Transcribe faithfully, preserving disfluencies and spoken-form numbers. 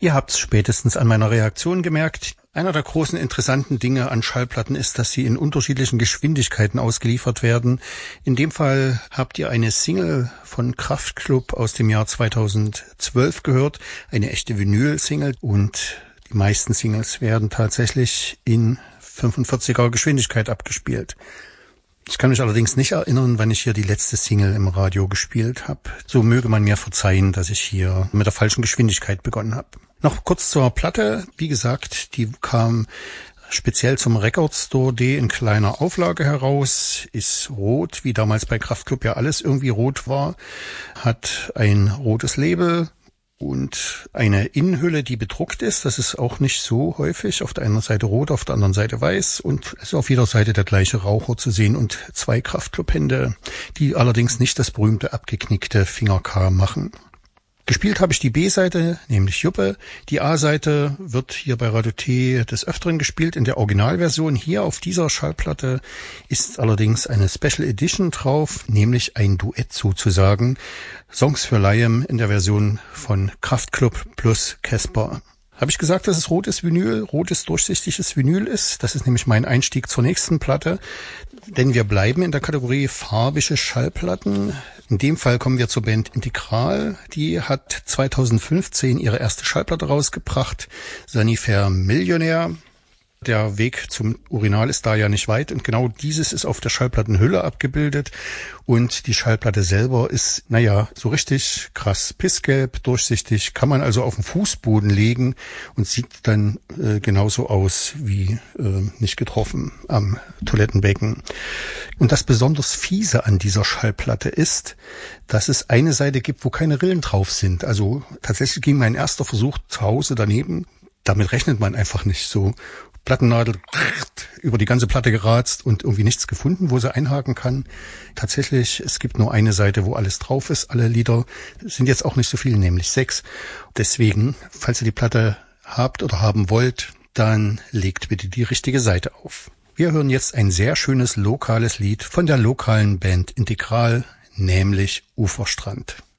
Ihr habt's spätestens an meiner Reaktion gemerkt. Einer der großen interessanten Dinge an Schallplatten ist, dass sie in unterschiedlichen Geschwindigkeiten ausgeliefert werden. In dem Fall habt ihr eine Single von Kraftklub aus dem Jahr zweitausendzwölf gehört, eine echte Vinyl-Single, und die meisten Singles werden tatsächlich in fünfundvierziger Geschwindigkeit abgespielt. Ich kann mich allerdings nicht erinnern, wann ich hier die letzte Single im Radio gespielt habe. So möge man mir verzeihen, dass ich hier mit der falschen Geschwindigkeit begonnen habe. Noch kurz zur Platte. Wie gesagt, die kam speziell zum Record Store D in kleiner Auflage heraus, ist rot, wie damals bei Kraftklub ja alles irgendwie rot war, hat ein rotes Label und eine Innenhülle, die bedruckt ist. Das ist auch nicht so häufig. Auf der einen Seite rot, auf der anderen Seite weiß, und es ist auf jeder Seite der gleiche Raucher zu sehen und zwei Kraftklub-Hände, die allerdings nicht das berühmte abgeknickte Finger-K machen. Gespielt habe ich die B-Seite, nämlich Juppe. Die A-Seite wird hier bei Radio T des Öfteren gespielt in der Originalversion. Hier auf dieser Schallplatte ist allerdings eine Special Edition drauf, nämlich ein Duett sozusagen. Songs für Liam in der Version von Kraftklub plus Casper. Habe ich gesagt, dass es rotes Vinyl, rotes durchsichtiges Vinyl ist? Das ist nämlich mein Einstieg zur nächsten Platte. Denn wir bleiben in der Kategorie farbige Schallplatten. In dem Fall kommen wir zur Band Integral. Die hat zweitausendfünfzehn ihre erste Schallplatte rausgebracht, Sanifair Millionär. Der Weg zum Urinal ist da ja nicht weit, und genau dieses ist auf der Schallplattenhülle abgebildet, und die Schallplatte selber ist, naja, so richtig krass pissgelb, durchsichtig, kann man also auf den Fußboden legen und sieht dann äh, genauso aus wie äh, nicht getroffen am Toilettenbecken. Und das besonders Fiese an dieser Schallplatte ist, dass es eine Seite gibt, wo keine Rillen drauf sind. Also tatsächlich ging mein erster Versuch zu Hause daneben. Damit rechnet man einfach nicht so. Plattennadel über die ganze Platte geratzt und irgendwie nichts gefunden, wo sie einhaken kann. Tatsächlich, es gibt nur eine Seite, wo alles drauf ist. Alle Lieder sind jetzt auch nicht so viel, nämlich sechs. Deswegen, falls ihr die Platte habt oder haben wollt, dann legt bitte die richtige Seite auf. Wir hören jetzt ein sehr schönes lokales Lied von der lokalen Band Integral, nämlich Uferstrand.